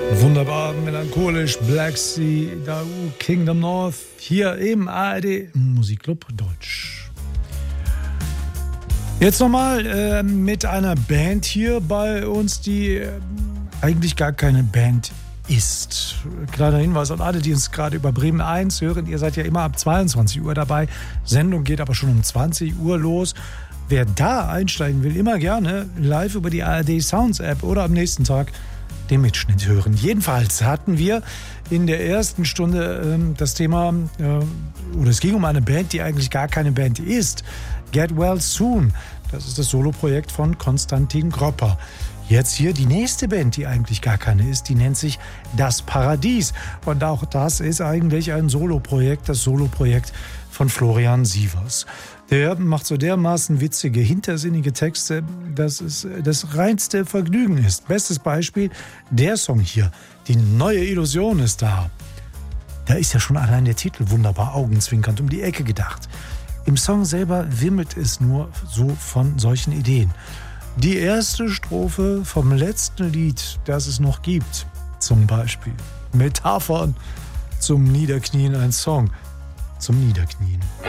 Wunderbar, melancholisch, Black Sea, Dau, Kingdom North, hier im ARD Musikclub Deutsch. Jetzt nochmal mit einer Band hier bei uns, die eigentlich gar keine Band ist. Kleiner Hinweis an alle, die uns gerade über Bremen 1 hören, ihr seid ja immer ab 22 Uhr dabei, Sendung geht aber schon um 20 Uhr los. Wer da einsteigen will, immer gerne live über die ARD Sounds App oder am nächsten Tag den Mitschnitt hören. Jedenfalls hatten wir in der ersten Stunde das Thema, oder es ging um eine Band, die eigentlich gar keine Band ist. Get Well Soon. Das ist das Soloprojekt von Konstantin Gropper. Jetzt hier die nächste Band, die eigentlich gar keine ist, die nennt sich Das Paradies. Und auch das ist eigentlich ein Soloprojekt, das Soloprojekt von Florian Sievers. Der macht so dermaßen witzige, hintersinnige Texte, dass es das reinste Vergnügen ist. Bestes Beispiel, der Song hier, Die neue Illusion ist da. Da ist ja schon allein der Titel wunderbar augenzwinkernd um die Ecke gedacht. Im Song selber wimmelt es nur so von solchen Ideen. Die erste Strophe vom letzten Lied, das es noch gibt, zum Beispiel Metaphern zum Niederknien, ein Song zum Niederknien.